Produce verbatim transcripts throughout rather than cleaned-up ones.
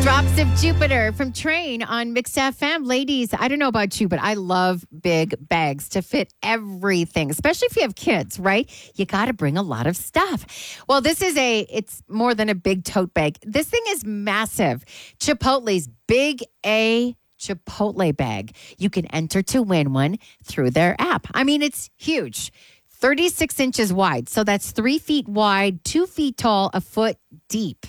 Drops of Jupiter from Train on Mix F M. Ladies, I don't know about you, but I love big bags to fit everything, especially if you have kids, right? You got to bring a lot of stuff. Well, this is a, it's more than a big tote bag. This thing is massive. Chipotle's Big A Chipotle bag. You can enter to win one through their app. I mean, it's huge. thirty-six inches wide. So that's three feet wide, two feet tall, a foot deep.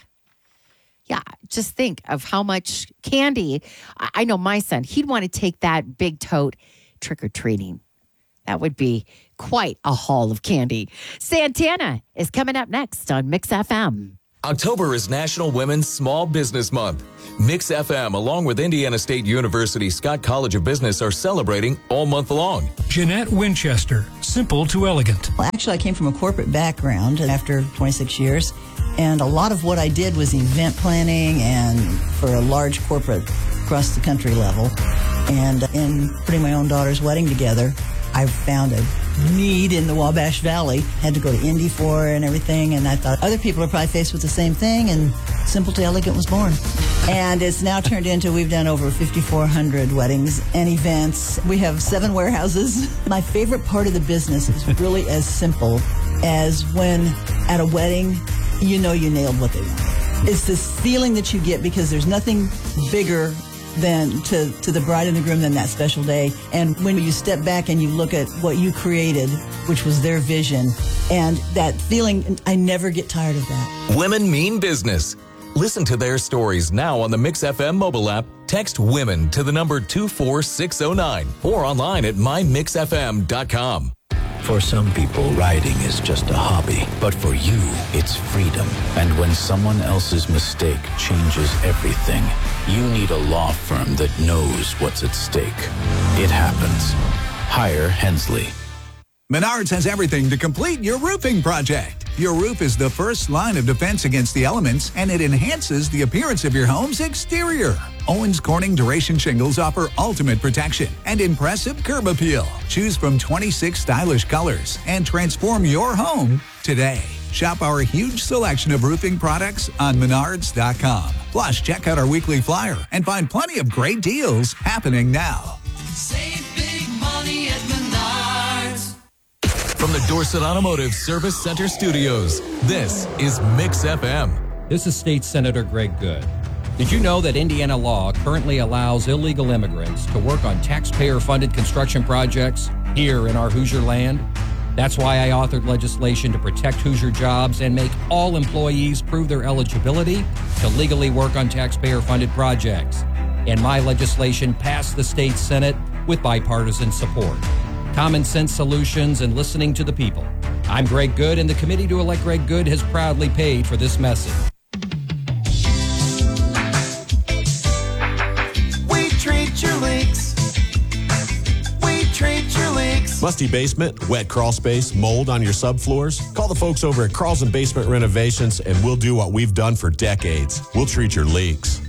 Yeah, just think of how much candy. I know my son, he'd want to take that big tote trick-or-treating. That would be quite a haul of candy. Santana is coming up next on Mix F M. October is National Women's Small Business Month. Mix F M, along with Indiana State University Scott College of Business, are celebrating all month long. Jeanette Winchester, simple to elegant. Well, actually, I came from a corporate background after twenty-six years, and a lot of what I did was event planning and for a large corporate across the country level. And in putting my own daughter's wedding together, I found a need in the Wabash Valley. Had to go to Indy for and everything, and I thought other people are probably faced with the same thing, and Simple to Elegant was born. And it's now turned into, we've done over fifty-four hundred weddings and events. We have seven warehouses. My favorite part of the business is really as simple as when at a wedding, you know you nailed what they want. It's this feeling that you get because there's nothing bigger than to, to the bride and the groom than that special day. And when you step back and you look at what you created, which was their vision, and that feeling, I never get tired of that. Women mean business. Listen to their stories now on the Mix F M mobile app. Text WOMEN to the number two four six zero nine or online at my mix f m dot com. For some people, riding is just a hobby, but for you, it's freedom. And when someone else's mistake changes everything, you need a law firm that knows what's at stake. It happens. Hire Hensley. Menards has everything to complete your roofing project. Your roof is the first line of defense against the elements, and it enhances the appearance of your home's exterior. Owens Corning Duration Shingles offer ultimate protection and impressive curb appeal. Choose from twenty-six stylish colors and transform your home today. Shop our huge selection of roofing products on menards dot com. Plus, check out our weekly flyer and find plenty of great deals happening now. Save big money at Menards. From the Dorset Automotive Service Center Studios, this is Mix F M. This is State Senator Greg Good. Did you know that Indiana law currently allows illegal immigrants to work on taxpayer-funded construction projects here in our Hoosier land? That's why I authored legislation to protect Hoosier jobs and make all employees prove their eligibility to legally work on taxpayer-funded projects. And my legislation passed the state Senate with bipartisan support. Common sense solutions and listening to the people. I'm Greg Good, and the committee to elect Greg Good has proudly paid for this message. We treat your leaks. We treat your leaks. Musty basement, wet crawl space, mold on your subfloors? Call the folks over at Carlson Basement Renovations and we'll do what we've done for decades. We'll treat your leaks.